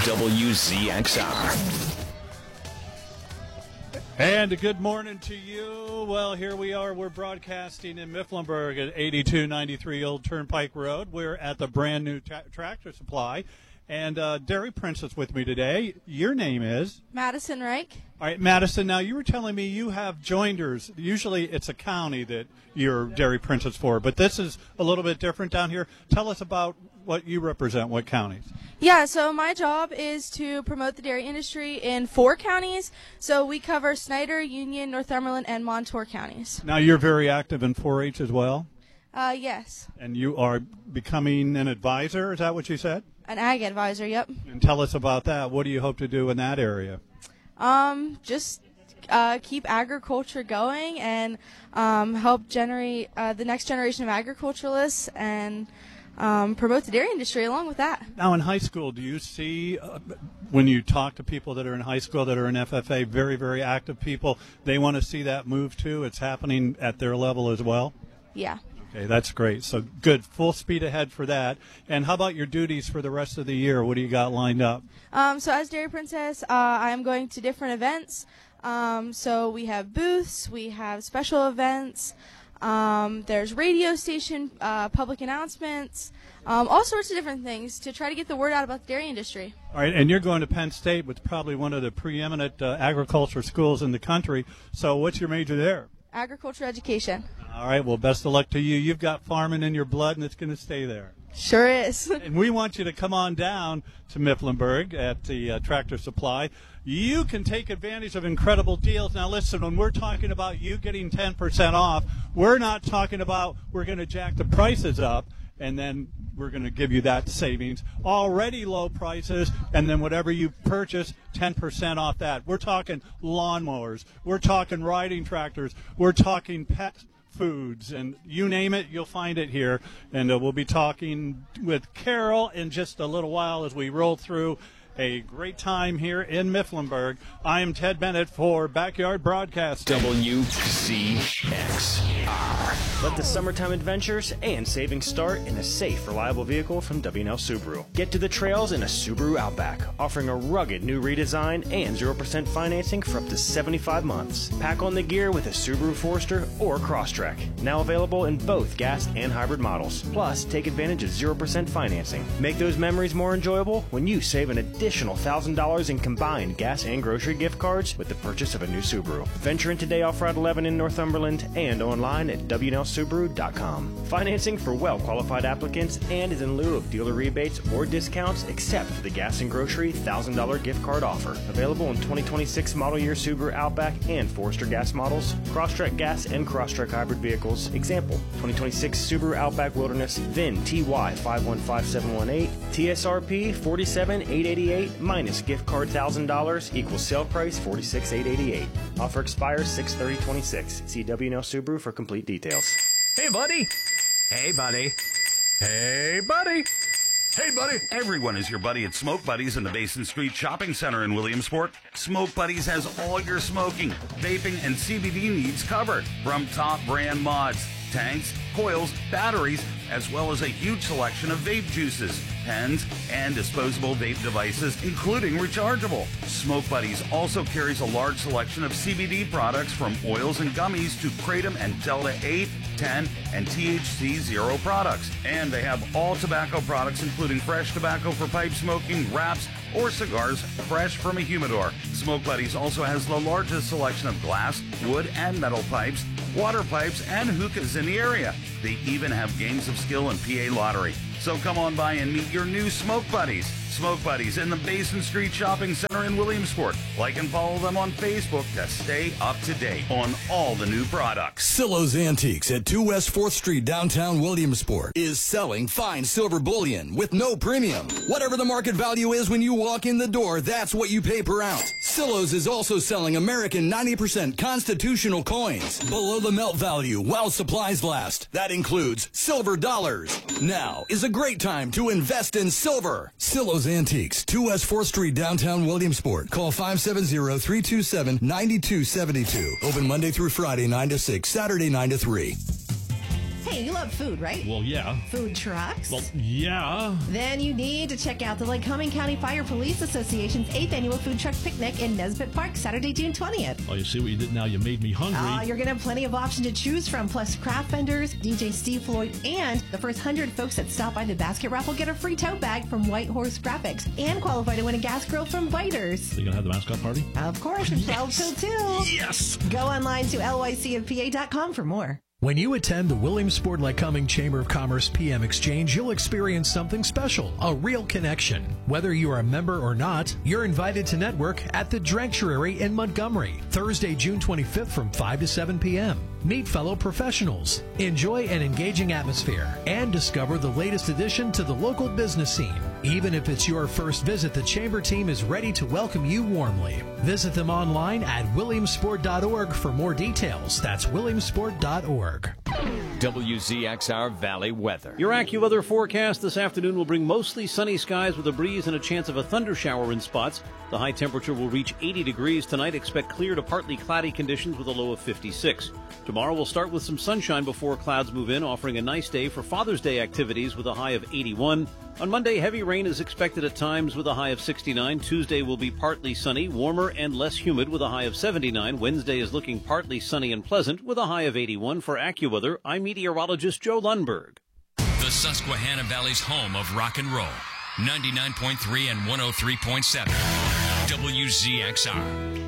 WZXR. And a good morning to you. Well, here we are. We're broadcasting in Mifflinburg at 8293 Old Turnpike Road. We're at the brand new Tractor Supply. And Dairy Princess with me today. Your name is? Madison Reich. All right, Madison, now you were telling me you have joinders. Usually it's a county that you're Dairy Princess for, but this is a little bit different down here. Tell us about what you represent, what counties. Yeah, so my job is to promote the dairy industry in 4 counties. So we cover Snyder, Union, Northumberland, and Montour counties. Now you're very active in 4-H as well? Yes. And you are becoming an advisor, is that what you said? An ag advisor, yep. And tell us about that. What do you hope to do in that area? Just keep agriculture going and help generate the next generation of agriculturalists and promote the dairy industry along with that. Now, in high school, do you see, when you talk to people that are in high school that are in FFA, very, very active people, they want to see that move too? It's happening at their level as well? Yeah. Okay, that's great. So good. Full speed ahead for that. And how about your duties for the rest of the year? What do you got lined up? So as Dairy Princess, I'm going to different events. So we have booths, we have special events, there's radio station, public announcements, all sorts of different things to try to get the word out about the dairy industry. All right, and you're going to Penn State, which is probably one of the preeminent agriculture schools in the country. So what's your major there? Agriculture education. All right, well, best of luck to you. You've got farming in your blood, and it's going to stay there. Sure is. And we want you to come on down to Mifflinburg at the Tractor Supply. You can take advantage of incredible deals. Now, listen, when we're talking about you getting 10% off, we're not talking about we're going to jack the prices up and then we're going to give you that savings. Already low prices, and then whatever you purchase, 10% off that. We're talking lawnmowers. We're talking riding tractors. We're talking pet foods, and you name it, you'll find it here. And we'll be talking with Carol in just a little while as we roll through a great time here in Mifflinburg. I am Ted Bennett for Backyard Broadcasting. WZXR. Let the summertime adventures and savings start in a safe, reliable vehicle from W&L Subaru. Get to the trails in a Subaru Outback, offering a rugged new redesign and 0% financing for up to 75 months. Pack on the gear with a Subaru Forester or Crosstrek. Now available in both gas and hybrid models. Plus, take advantage of 0% financing. Make those memories more enjoyable when you save an additional $1,000 in combined gas and grocery gift cards with the purchase of a new Subaru. Venture into Day Off Route 11 in Northumberland and online at WNLSubaru.com. Financing for well-qualified applicants and is in lieu of dealer rebates or discounts except for the gas and grocery $1,000 gift card offer. Available in 2026 model year Subaru Outback and Forester gas models, Crosstrek gas and Crosstrek hybrid vehicles. Example, 2026 Subaru Outback Wilderness, VIN TY 515718, TSRP 47888 minus gift card $1,000 equals sale price $46,888. Offer expires 6/30/26. See W&L Subaru for complete details. Hey, buddy. Hey, buddy. Hey, buddy. Hey, buddy. Everyone is your buddy at Smoke Buddies in the Basin Street Shopping Center in Williamsport. Smoke Buddies has all your smoking, vaping, and CBD needs covered. From top brand mods, tanks, coils, batteries, as well as a huge selection of vape juices, pens, and disposable vape devices, including rechargeable. Smoke Buddies also carries a large selection of CBD products from oils and gummies to Kratom and Delta 8, 10, and THC 0 products. And they have all tobacco products, including fresh tobacco for pipe smoking, wraps, or cigars fresh from a humidor. Smoke Buddies also has the largest selection of glass, wood, and metal pipes, water pipes, and hookahs in the area. They even have games of skill and PA lottery. So come on by and meet your new Smoke Buddies. Smoke Buddies in the Basin Street Shopping Center in Williamsport. Like and follow them on Facebook to stay up to date on all the new products. Silo's Antiques at 2 West 4th Street, downtown Williamsport, is selling fine silver bullion with no premium. Whatever the market value is when you walk in the door, that's what you pay per ounce. Silo's is also selling American 90% constitutional coins below the melt value while supplies last. That includes silver dollars. Now is a great time to invest in silver. Silo's Antiques, 2 West 4th Street, downtown Williamsport. Call 570-327-9272. Open Monday through Friday, 9 to 6, Saturday, 9 to 3. Hey, you love food, right? Well, yeah. Food trucks? Well, yeah. Then you need to check out the Lycoming County Fire Police Association's 8th Annual Food Truck Picnic in Nesbitt Park, Saturday, June 20th. Oh, you see what you did now? You made me hungry. You're going to have plenty of options to choose from, plus craft vendors, DJ Steve Floyd, and the first 100 folks that stop by the basket raffle get a free tote bag from White Horse Graphics and qualify to win a gas grill from Biters. Are you going to have the mascot party? Of course, from 12 till 2. Yes! Go online to lycofpa.com for more. When you attend the Williamsport Lycoming Chamber of Commerce PM Exchange, you'll experience something special, a real connection. Whether you are a member or not, you're invited to network at the Dranctuary in Montgomery, Thursday, June 25th from 5 to 7 p.m. Meet fellow professionals, enjoy an engaging atmosphere, and discover the latest addition to the local business scene. Even if it's your first visit, the Chamber team is ready to welcome you warmly. Visit them online at williamsport.org for more details. That's williamsport.org. WZXR Valley weather. Your AccuWeather forecast this afternoon will bring mostly sunny skies with a breeze and a chance of a thundershower in spots. The high temperature will reach 80 degrees tonight. Expect clear to partly cloudy conditions with a low of 56. Tomorrow will start with some sunshine before clouds move in, offering a nice day for Father's Day activities with a high of 81. On Monday, heavy rain is expected at times with a high of 69. Tuesday will be partly sunny, warmer and less humid with a high of 79. Wednesday is looking partly sunny and pleasant with a high of 81. For AccuWeather, I'm meteorologist Joe Lundberg. The Susquehanna Valley's home of rock and roll. 99.3 and 103.7. WZXR.